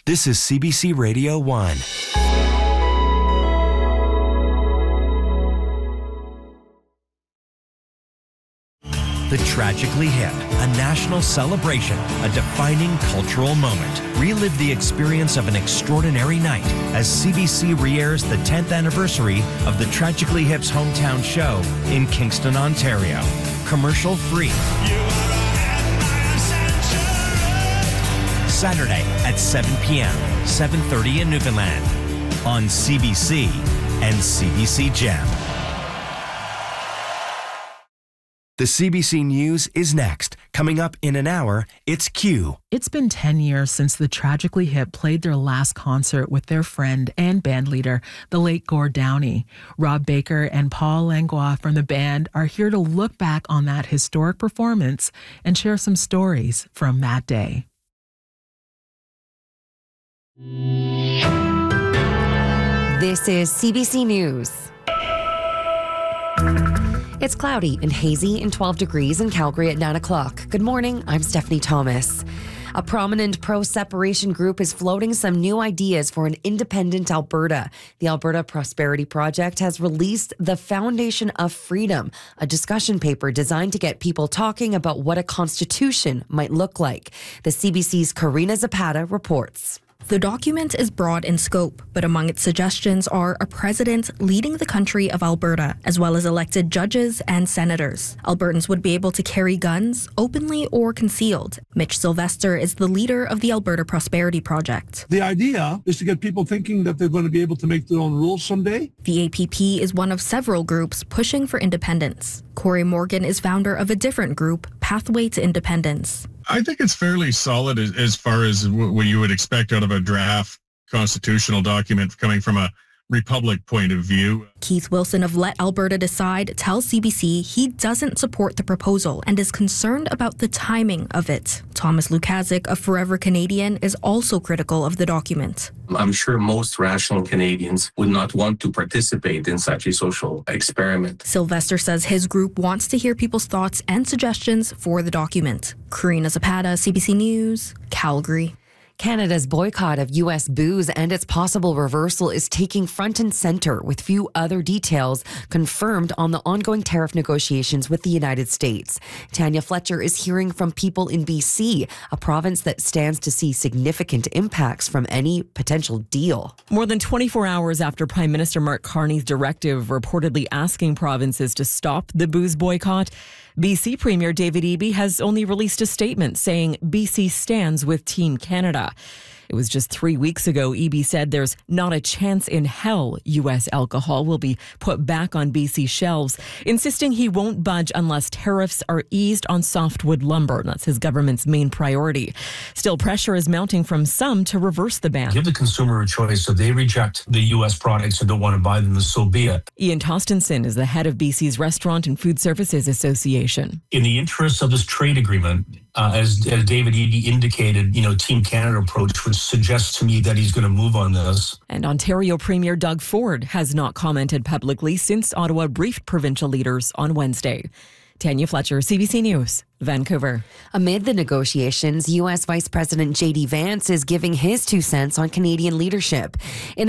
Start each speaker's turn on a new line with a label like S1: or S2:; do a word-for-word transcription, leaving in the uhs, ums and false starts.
S1: This is C B C Radio one. The Tragically Hip, a national celebration, a defining cultural moment. Relive the experience of an extraordinary night as C B C re-airs the tenth anniversary of the Tragically Hip's hometown show in Kingston, Ontario. Commercial free. Saturday at seven p.m., seven thirty in Newfoundland on C B C and C B C Gem. The C B C News is next. Coming up in an hour, it's Q.
S2: It's been ten years since the Tragically Hip played their last concert with their friend and bandleader, the late Gord Downie. Rob Baker and Paul Langlois from the band are here to look back on that historic performance and share some stories from that day.
S3: This is C B C News. It's cloudy and hazy and twelve degrees in Calgary at nine o'clock. Good morning, I'm Stephanie Thomas. A prominent pro-separation group is floating some new ideas for an independent Alberta. The Alberta Prosperity Project has released the Foundation of Freedom, a discussion paper designed to get people talking about what a constitution might look like. The C B C's Karina Zapata reports.
S4: The document is broad in scope, but among its suggestions are a president leading the country of Alberta, as well as elected judges and senators. Albertans would be able to carry guns, openly or concealed. Mitch Sylvester is the leader of the Alberta Prosperity Project.
S5: The idea is to get people thinking that they're going to be able to make their own rules someday.
S4: The A P P is one of several groups pushing for independence. Corey Morgan is founder of a different group, Pathway to Independence.
S6: I think it's fairly solid as, as far as w- what you would expect out of a draft constitutional document coming from a Republic point of view.
S4: Keith Wilson of Let Alberta Decide tells C B C he doesn't support the proposal and is concerned about the timing of it. Thomas Lukazik of Forever Canadian is also critical of the document.
S7: I'm sure most rational Canadians would not want to participate in such a social experiment.
S4: Sylvester says his group wants to hear people's thoughts and suggestions for the document. Karina Zapata, C B C News, Calgary.
S3: Canada's boycott of U S booze and its possible reversal is taking front and center, with few other details confirmed on the ongoing tariff negotiations with the United States. Tanya Fletcher is hearing from people in B C, a province that stands to see significant impacts from any potential deal.
S8: More than twenty-four hours after Prime Minister Mark Carney's directive reportedly asking provinces to stop the booze boycott, B C Premier David Eby has only released a statement saying B C stands with Team Canada. It was just three weeks ago Eby said there's not a chance in hell U S alcohol will be put back on B C shelves, insisting he won't budge unless tariffs are eased on softwood lumber. That's his government's main priority. Still, pressure is mounting from some to reverse the ban.
S9: Give the consumer a choice. So they reject the U S products and don't want to buy them, so be it.
S8: Ian Tostenson is the head of B C's Restaurant and Food Services Association.
S9: In the interests of this trade agreement, uh, as, as David Eby indicated, you know, Team Canada approach would suggest to me that he's going to move on this.
S8: And Ontario Premier Doug Ford has not commented publicly since Ottawa briefed provincial leaders on Wednesday. Tanya Fletcher, C B C News, Vancouver.
S3: Amid the negotiations, U S Vice President J D Vance is giving his two cents on Canadian leadership. In